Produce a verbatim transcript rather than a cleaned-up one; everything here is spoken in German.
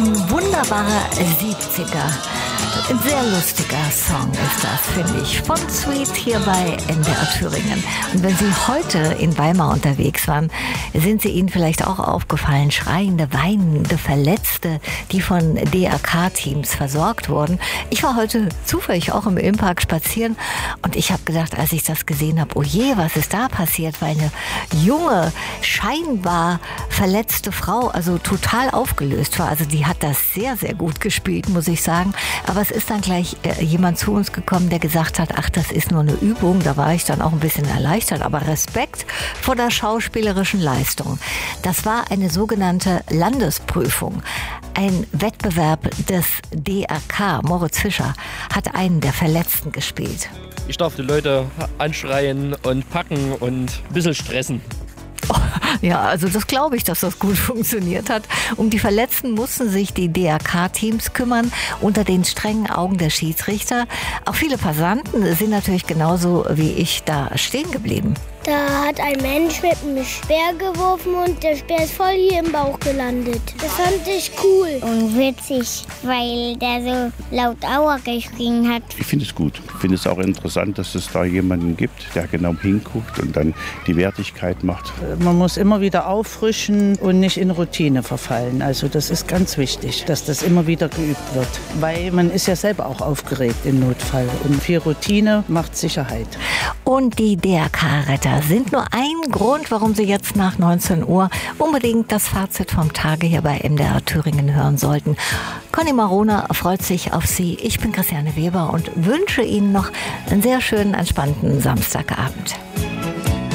Ein wunderbarer siebziger, ein sehr lustiger Song ist das, finde ich, von Sweet hier bei M D R Thüringen. Und wenn Sie heute in Weimar unterwegs waren, sind Sie Ihnen vielleicht auch aufgefallen, schreiende, weinende, Verletzte, die von D R K-Teams versorgt wurden. Ich war heute zufällig auch im Ilmpark spazieren und ich habe gedacht, als ich das gesehen habe, oh je, was ist da passiert? Weil eine junge, scheinbar verletzte Frau, also total aufgelöst war. Also die hat das sehr, sehr gut gespielt, muss ich sagen. Aber es ist dann gleich äh, jemand zu uns gekommen, der gesagt hat, ach, das ist nur eine Übung. Da war ich dann auch ein bisschen erleichtert. Aber Respekt vor der schauspielerischen Leistung. Das war eine sogenannte Landesprüfung. Ein Wettbewerb des D R K. Moritz Fischer hat einen der Verletzten gespielt. Ich darf die Leute anschreien und packen und ein bisschen stressen. Ja, also das glaube ich, dass das gut funktioniert hat. Um die Verletzten mussten sich die D R K-Teams kümmern, unter den strengen Augen der Schiedsrichter. Auch viele Passanten sind natürlich genauso wie ich da stehen geblieben. Da hat ein Mensch mit einem Speer geworfen und der Speer ist voll hier im Bauch gelandet. Das fand ich cool. Und witzig, weil der so laut Aua geschrien hat. Ich finde es gut. Ich finde es auch interessant, dass es da jemanden gibt, der genau hinguckt und dann die Wertigkeit macht. Man muss immer wieder auffrischen und nicht in Routine verfallen. Also das ist ganz wichtig, dass das immer wieder geübt wird. Weil man ist ja selber auch aufgeregt im Notfall. Und viel Routine macht Sicherheit. Und die D R K-Retter sind nur ein Grund, warum Sie jetzt nach neunzehn Uhr unbedingt das Fazit vom Tage hier bei M D R Thüringen hören sollten. Conny Marona freut sich auf Sie. Ich bin Christiane Weber und wünsche Ihnen noch einen sehr schönen, entspannten Samstagabend.